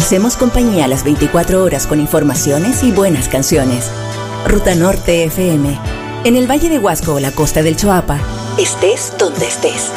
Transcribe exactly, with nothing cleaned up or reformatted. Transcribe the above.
hacemos compañía las veinticuatro horas con informaciones y buenas canciones. Ruta Norte F M. En el Valle de Huasco o la costa del Choapa, estés donde estés.